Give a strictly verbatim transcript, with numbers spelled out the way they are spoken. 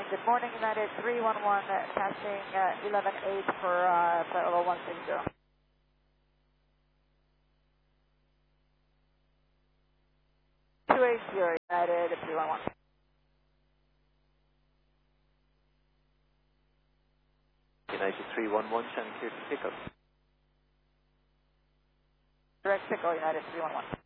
Good morning, United three one one, uh, passing uh, eleven eight for uh, flight level one six zero. two eight zero, United three one one. United three one one, Shannon clear to pick up. Direct pickle, United three one one.